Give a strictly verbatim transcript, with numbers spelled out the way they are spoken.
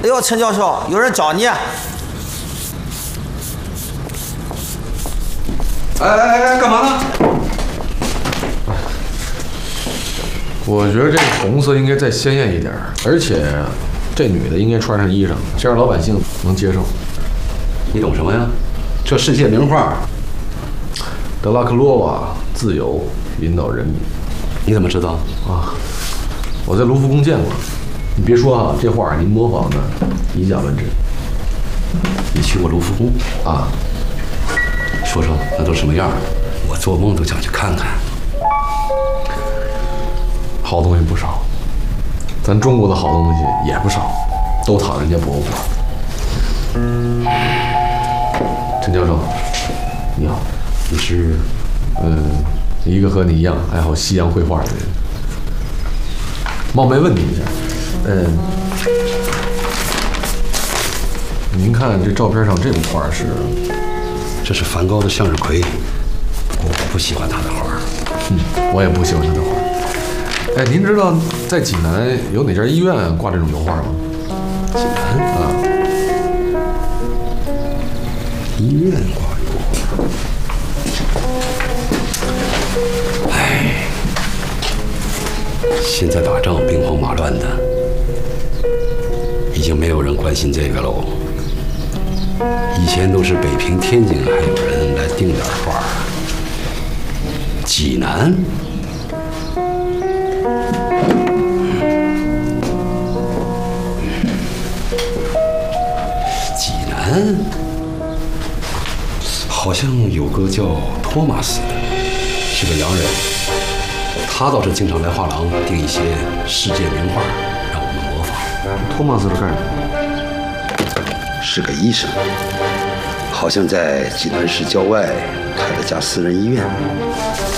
哎呦，陈教授，有人找你。哎哎哎哎，干嘛呢？ 我觉得这个红色应该再鲜艳一点，而且这女的应该穿上衣裳，这样老百姓能接受。 你懂什么呀？这世界名画， 德拉克洛瓦自由引导人民。 你怎么知道？ 啊，我在卢浮宫见过。你别说啊，这画您模仿的以假乱真。 你去过卢浮宫啊？ 说说那都什么样？我做梦都想去看看。 好东西不少，咱中国的好东西也不少，都躺人家博物馆。陈教授，你好，你是，嗯，一个和你一样爱好西洋绘画的人。冒昧问你一下，嗯，您看这照片上这幅画是？ 这是梵高的向日葵，我不喜欢他的画。 嗯，我也不喜欢他的画。哎，您知道在济南有哪家医院挂这种油画吗？ 济南啊， 医院挂油。哎，现在打仗兵荒马乱的，已经没有人关心这个喽。以前都是北平、天津还有人来订点画，济南。济南好像有个叫托马斯的，是个洋人，他倒是经常来画廊订一些世界名画，让我们模仿。 托马斯是干什么？ 是个医生，好像在济南市郊外开了家私人医院。